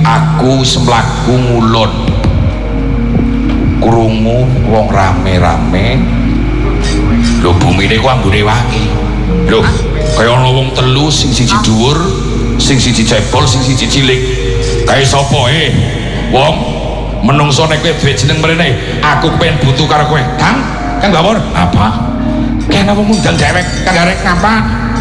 aku semlaku ngulon krungu wong rame-rame lho bumine ku ambune wangi lho kaya ana wong telu sing siji dhuwur sing siji cebol sing siji cilik kae sapa wong menungso nek kowe duwe jeneng mrene aku pengen butuh karo kowe Kang Bawor apa kena wong ngundang dewek Kang arek ngapa